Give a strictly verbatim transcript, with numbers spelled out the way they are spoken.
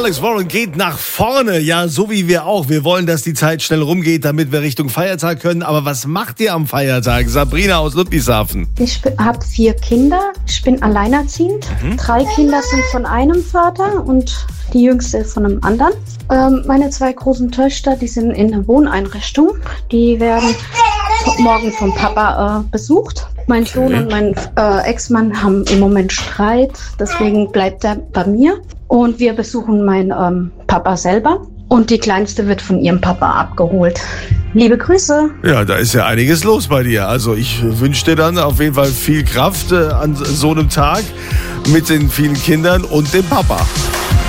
Alex Warren geht nach vorne. Ja, so wie wir auch. Wir wollen, dass die Zeit schnell rumgeht, damit wir Richtung Feiertag können. Aber was macht ihr am Feiertag? Sabrina aus Ludwigshafen. Ich habe vier Kinder. Ich bin alleinerziehend. Mhm. Drei Kinder sind von einem Vater und die jüngste von einem anderen. Ähm, meine zwei großen Töchter, die sind in einer Wohneinrichtung. Die werden morgen vom Papa äh, besucht. Mein Sohn okay. und mein äh, Ex-Mann haben im Moment Streit, deswegen bleibt er bei mir. Und wir besuchen meinen ähm, Papa selber. Und die Kleinste wird von ihrem Papa abgeholt. Liebe Grüße. Ja, da ist ja einiges los bei dir. Also ich wünsche dir dann auf jeden Fall viel Kraft äh, an so einem Tag mit den vielen Kindern und dem Papa.